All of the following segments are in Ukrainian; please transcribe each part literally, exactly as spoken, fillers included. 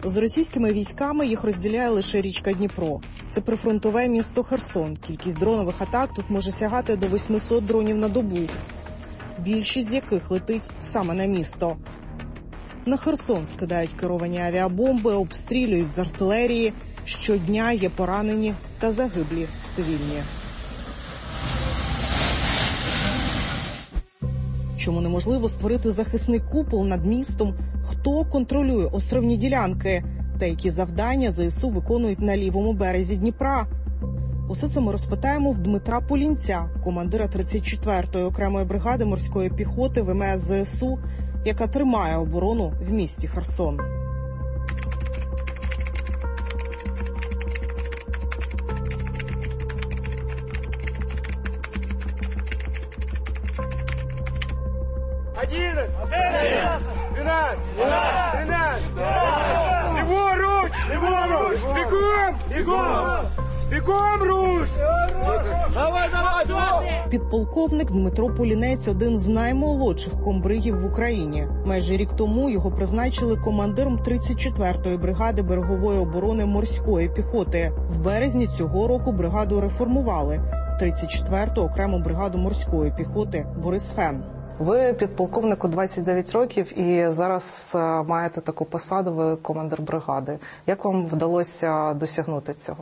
З російськими військами їх розділяє лише річка Дніпро. Це прифронтове місто Херсон. Кількість дронових атак тут може сягати до восьмисот дронів на добу, більшість з яких летить саме на місто. На Херсон скидають керовані авіабомби, обстрілюють з артилерії. Щодня є поранені та загиблі цивільні. Чому неможливо створити захисний купол над містом? Хто контролює островні ділянки? Та які завдання ЗСУ виконують на лівому березі Дніпра? Усе це ми розпитаємо в Дмитра Полінця, командира тридцять четвертої окремої бригади морської піхоти ВМС ЗСУ, яка тримає оборону в місті Херсон. одиннадцать, двенадцать, тринадцать, леворуч, леворуч, бегом, бегом, бегом, руш! Давай, давай, давай! Підполковник Дмитро Полінець – один з наймолодших комбригів в Україні. Майже рік тому його призначили командиром тридцять четвертої бригади берегової оборони морської піхоти. В березні цього року бригаду реформували в тридцять четверту окрему бригаду морської піхоти «Борисфен». Ви підполковнику двадцять дев'ять років і зараз маєте таку посаду, ви командир бригади. Як вам вдалося досягнути цього?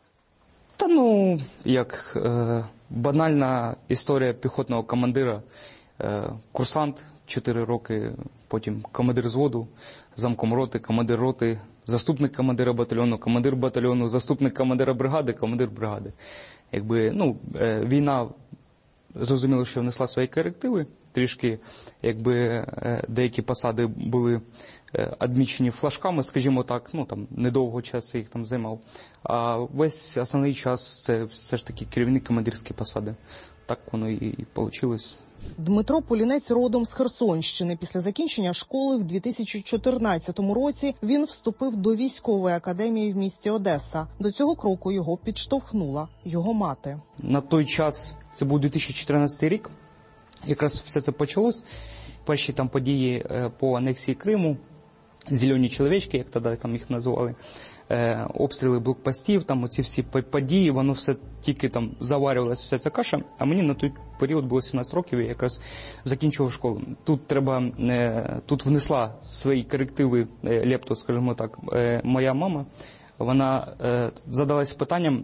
Та ну, як е, банальна історія піхотного командира. Е, курсант, чотири роки, потім командир взводу, замком роти, командир роти, заступник командира батальйону, командир батальйону, заступник командира бригади, командир бригади. Якби, ну, е, війна, зрозуміло, що внесла свої корективи. Трішки, якби, деякі посади були адмічені флажками, скажімо так, ну, там, недовго часу їх там займав. А весь основний час це все ж таки керівні командирські посади. Так воно і вийшло. Дмитро Полінець родом з Херсонщини. Після закінчення школи в дві тисячі чотирнадцятому році він вступив до військової академії в місті Одеса. До цього кроку його підштовхнула його мати. На той час, це був дві тисячі чотирнадцятий рік, якраз все це почалось. Перші там події по анексії Криму, «зелені чоловічки», як тоді там їх називали, обстріли блокпостів, там оці всі події, воно все тільки там заварювалася вся ця каша. А мені на той період було сімнадцять років, я якраз закінчував школу. Тут треба, тут внесла свої корективи, лепту, скажімо так, моя мама. Вона задалась питанням,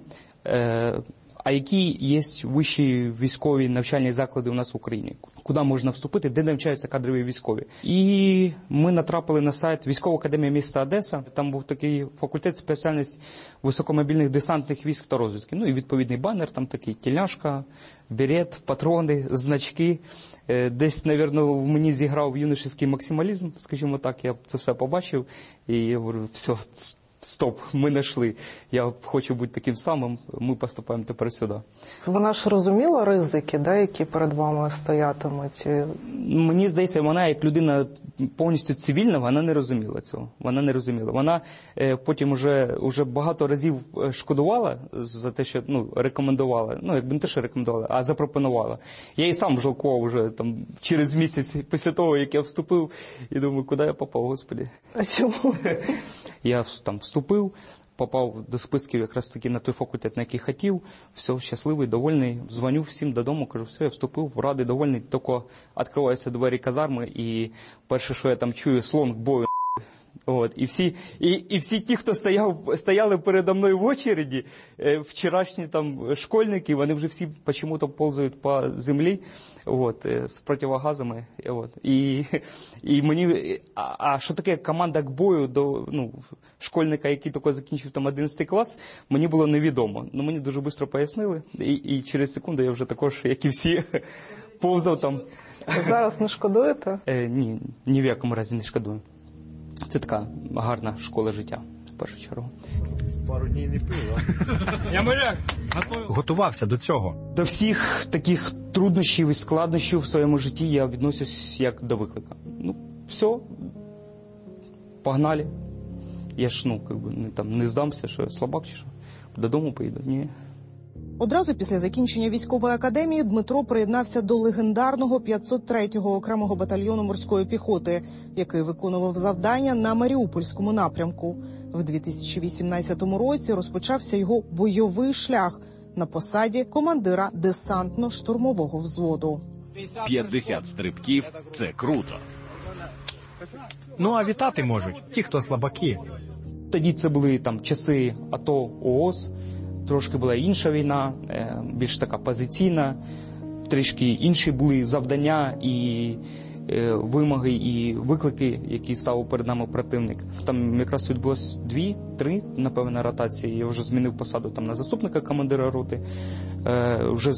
а які є вищі військові навчальні заклади у нас в Україні? Куди можна вступити, де навчаються кадрові військові? І ми натрапили на сайт Військова академія міста Одеса. Там був такий факультет, спеціальність високомобільних десантних військ та розвідки. Ну і відповідний банер, там такий тельняшка, берет, патрони, значки. Десь, мабуть, в мені зіграв юношеський максималізм, скажімо так, я це все побачив. І я говорю, все, стоп, ми знайшли. Я хочу бути таким самим, ми поступаємо тепер сюди. Вона ж розуміла ризики, да, які перед вами стоятимуть? Мені здається, вона як людина повністю цивільна, вона не розуміла цього. Вона не розуміла. Вона е, потім вже, вже багато разів шкодувала за те, що, ну, рекомендувала. Ну, якби не те, що рекомендувала, а запропонувала. Я і сам жалкував вже там через місяць після того, як я вступив, і думаю, куди я попав, Господи. А чому? Я там вступив, попав до списків якраз таки на той факультет, на який хотів, все, щасливий, довольний, дзвоню всім додому, кажу, все, я вступив, радий, довольний, тільки відкриваються двері казарми, і перше, що я там чую, слон к бою. От, і, всі, і, і всі ті, хто стояв, стояли передо мною в очереді, е, вчорашні там школьники, вони вже всі почему-то повзають по землі, от, е, з противогазами. От, і, і мені, а, а що таке команда к бою до, ну, школьника, який тільки закінчив там одинадцятий клас, мені було невідомо. Ну, мені дуже швидко пояснили, і, і через секунду я вже також, як і всі, повзав там. Зараз не шкодуєте? Е, ні, ні в якому разі не шкодую. Це така гарна школа життя, в першу чергу. Пару днів не пив, а? Я моряк. Готувався до цього. До всіх таких труднощів і складнощів в своєму житті я відносюсь як до виклика. Ну, все, погнали. Я ж, ну, как би, не, там, не здамся, що я слабак чи що. Додому поїду, ні. Одразу після закінчення військової академії Дмитро приєднався до легендарного п'ятсот третього окремого батальйону морської піхоти, який виконував завдання на Маріупольському напрямку. В дві тисячі вісімнадцятому році розпочався його бойовий шлях на посаді командира десантно-штурмового взводу. п'ятдесят стрибків – це круто. Ну а вітати можуть ті, хто слабаки. Тоді це були там часи АТО, ООС, трошки була інша війна, е, більш така позиційна, трішки інші були завдання і е, вимоги, і виклики, які ставив перед нами противник. Там якраз відбулось дві-три, напевно, ротації. Я вже змінив посаду там на заступника командира роти, е, вже